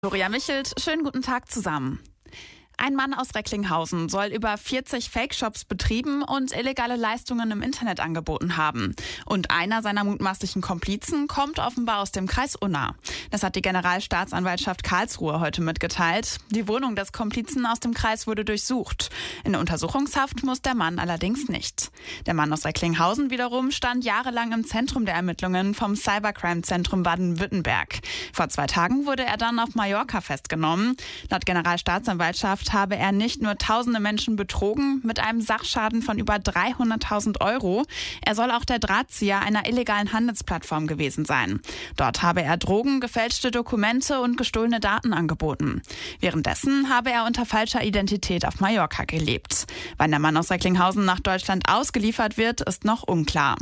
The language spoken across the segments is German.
Gloria Michelt, schönen guten Tag zusammen. Ein Mann aus Recklinghausen soll über 40 Fake-Shops betrieben und illegale Leistungen im Internet angeboten haben. Und einer seiner mutmaßlichen Komplizen kommt offenbar aus dem Kreis Unna. Das hat die Generalstaatsanwaltschaft Karlsruhe heute mitgeteilt. Die Wohnung des Komplizen aus dem Kreis wurde durchsucht. In Untersuchungshaft muss der Mann allerdings nicht. Der Mann aus Recklinghausen wiederum stand jahrelang im Zentrum der Ermittlungen vom Cybercrime-Zentrum Baden-Württemberg. Vor 2 Tagen wurde er dann auf Mallorca festgenommen. Laut Generalstaatsanwaltschaft habe er nicht nur tausende Menschen betrogen mit einem Sachschaden von über 300.000 Euro. Er soll auch der Drahtzieher einer illegalen Handelsplattform gewesen sein. Dort habe er Drogen, gefälschte Dokumente und gestohlene Daten angeboten. Währenddessen habe er unter falscher Identität auf Mallorca gelebt. Wann der Mann aus Recklinghausen nach Deutschland ausgeliefert wird, ist noch unklar.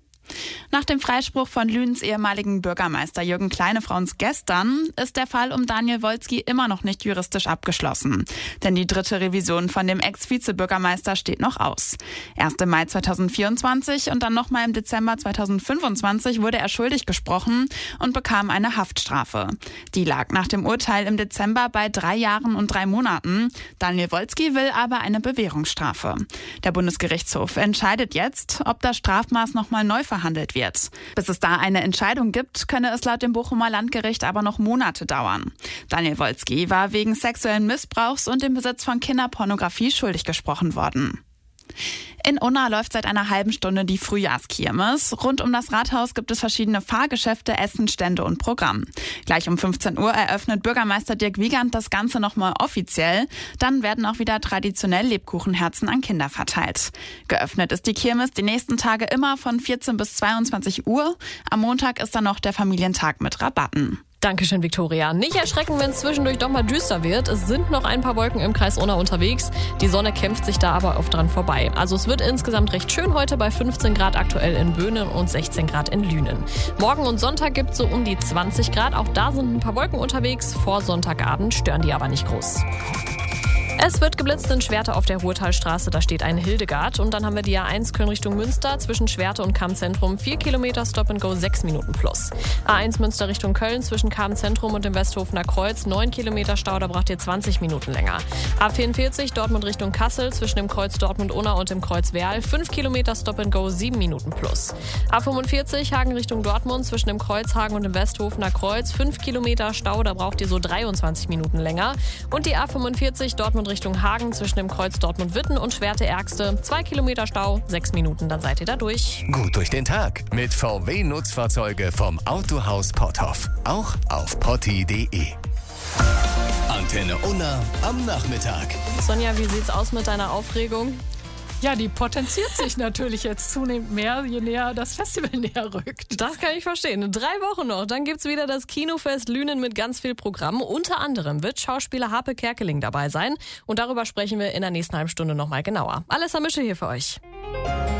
Nach dem Freispruch von Lüns ehemaligen Bürgermeister Jürgen Kleinefrauns gestern ist der Fall um Daniel Wolski immer noch nicht juristisch abgeschlossen. Denn die 3. Revision von dem Ex-Vizebürgermeister steht noch aus. Erst im Mai 2024 und dann nochmal im Dezember 2025 wurde er schuldig gesprochen und bekam eine Haftstrafe. Die lag nach dem Urteil im Dezember bei 3 Jahren und 3 Monaten. Daniel Wolski will aber eine Bewährungsstrafe. Der Bundesgerichtshof entscheidet jetzt, ob das Strafmaß nochmal neu verhandelt wird. Bis es da eine Entscheidung gibt, könne es laut dem Bochumer Landgericht aber noch Monate dauern. Daniel Wolski war wegen sexuellen Missbrauchs und dem Besitz von Kinderpornografie schuldig gesprochen worden. In Unna läuft seit einer halben Stunde die Frühjahrskirmes. Rund um das Rathaus gibt es verschiedene Fahrgeschäfte, Essen, Stände und Programm. Gleich um 15 Uhr eröffnet Bürgermeister Dirk Wiegand das Ganze nochmal offiziell. Dann werden auch wieder traditionell Lebkuchenherzen an Kinder verteilt. Geöffnet ist die Kirmes die nächsten Tage immer von 14 bis 22 Uhr. Am Montag ist dann noch der Familientag mit Rabatten. Dankeschön, Viktoria. Nicht erschrecken, wenn es zwischendurch doch mal düster wird. Es sind noch ein paar Wolken im Kreis Unna unterwegs. Die Sonne kämpft sich da aber oft dran vorbei. Also es wird insgesamt recht schön heute bei 15 Grad aktuell in Böhnen und 16 Grad in Lünen. Morgen und Sonntag gibt es so um die 20 Grad. Auch da sind ein paar Wolken unterwegs. Vor Sonntagabend stören die aber nicht groß. Es wird geblitzt in Schwerte auf der Ruhrtalstraße, da steht ein Hildegard. Und dann haben wir die A1 Köln Richtung Münster, zwischen Schwerte und Kammzentrum 4 Kilometer Stop-and-Go 6 Minuten plus. A1 Münster Richtung Köln, zwischen Kammzentrum und dem Westhofener Kreuz 9 Kilometer Stau, da braucht ihr 20 Minuten länger. A44 Dortmund Richtung Kassel, zwischen dem Kreuz Dortmund-Unna und dem Kreuz Werl 5 Kilometer Stop-and-Go 7 Minuten plus. A45 Hagen Richtung Dortmund, zwischen dem Kreuz Hagen und dem Westhofener Kreuz 5 Kilometer Stau, da braucht ihr so 23 Minuten länger. Und die A45 Dortmund Richtung Hagen zwischen dem Kreuz Dortmund-Witten und Schwerte-Ärgste. 2 Kilometer Stau, 6 Minuten, dann seid ihr da durch. Gut durch den Tag mit VW-Nutzfahrzeuge vom Autohaus Potthoff. Auch auf potti.de. Antenne Unna am Nachmittag. Sonja, wie sieht's aus mit deiner Aufregung? Ja, die potenziert sich natürlich jetzt zunehmend mehr, je näher das Festival näher rückt. Das kann ich verstehen. 3 Wochen noch, dann gibt's wieder das Kinofest Lünen mit ganz viel Programm. Unter anderem wird Schauspieler Harpe Kerkeling dabei sein. Und darüber sprechen wir in der nächsten halben Stunde nochmal genauer. Alessa Mische hier für euch.